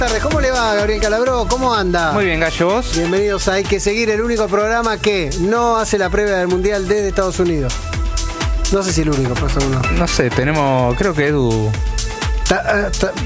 Buenas tardes, ¿cómo le va, Gabriel Calabró? ¿Cómo anda? Muy bien, Gallo, ¿vos? Bienvenidos a Hay que Seguir, el único programa que no hace la previa del Mundial desde Estados Unidos. No sé si el único, pero seguro. No sé, tenemos, creo que Edu...